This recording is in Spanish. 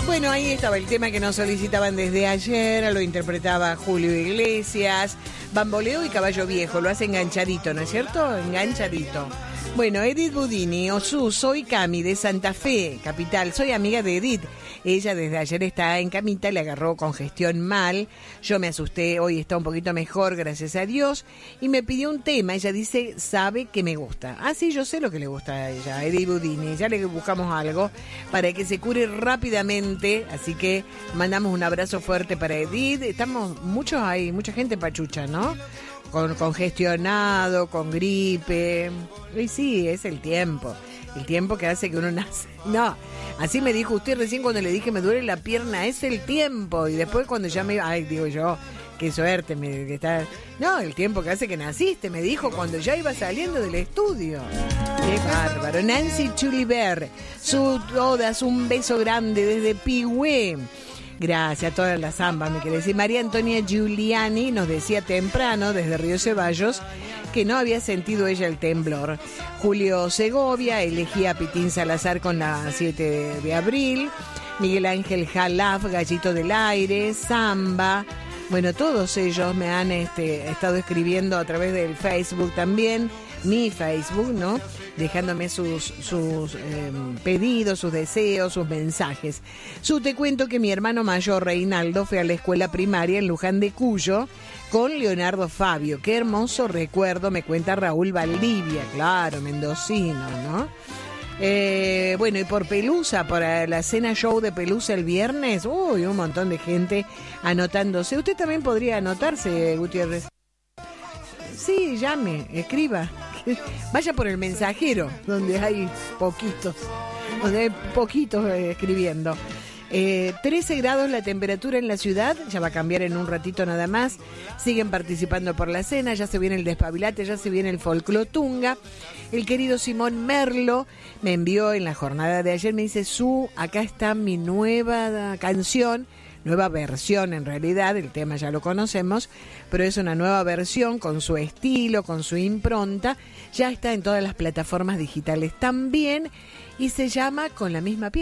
Bueno, ahí estaba el tema que nos solicitaban desde ayer, lo interpretaba Julio Iglesias, Bamboleo y Caballo Viejo, lo hace enganchadito, ¿no es cierto? Enganchadito. Bueno, Edith Budini, Osú, soy Cami de Santa Fe, capital, soy amiga de Edith. Ella desde ayer está en camita, le agarró congestión mal, yo me asusté, hoy está un poquito mejor, gracias a Dios, y me pidió un tema, ella dice, sabe que me gusta. Ah, sí, yo sé lo que le gusta a ella, Edith Budini, ya le buscamos algo para que se cure rápidamente, así que mandamos un abrazo fuerte para Edith. Estamos, hay mucha gente pachucha, ¿no? Con congestionado, con gripe. Y sí, es el tiempo que hace que uno nace. No, así me dijo usted recién cuando le dije me duele la pierna, es el tiempo. Y después cuando ya digo yo, qué suerte que está. No, el tiempo que hace que naciste, me dijo cuando ya iba saliendo del estudio. Qué bárbaro. Nancy Chuliver, todas un beso grande desde Pigüé. Gracias a todas las zambas, me quiere decir. María Antonia Giuliani nos decía temprano, desde Río Ceballos, que no había sentido ella el temblor. Julio Segovia elegía a Pitín Salazar con la 7 de abril. Miguel Ángel Jalaf, Gallito del Aire, Zamba. Bueno, todos ellos me han estado escribiendo a través del Facebook también, mi Facebook, ¿no? Dejándome sus pedidos, sus deseos, sus mensajes. Te cuento que mi hermano mayor, Reinaldo, fue a la escuela primaria en Luján de Cuyo con Leonardo Fabio. Qué hermoso recuerdo, me cuenta Raúl Valdivia, claro, mendocino, ¿no? Bueno, y por Pelusa, para la cena show de Pelusa el viernes, un montón de gente anotándose. Usted también podría anotarse, Gutiérrez. Sí, llame, escriba. Vaya por el mensajero, donde hay poquitos escribiendo. 13 grados la temperatura en la ciudad, ya va a cambiar en un ratito nada más. Siguen participando por la cena, ya se viene el despabilate, ya se viene el folclotunga. El querido Simón Merlo me envió en la jornada de ayer, me dice, acá está mi nueva canción, nueva versión en realidad, el tema ya lo conocemos, pero es una nueva versión con su estilo, con su impronta, ya está en todas las plataformas digitales también y se llama Con la misma piel.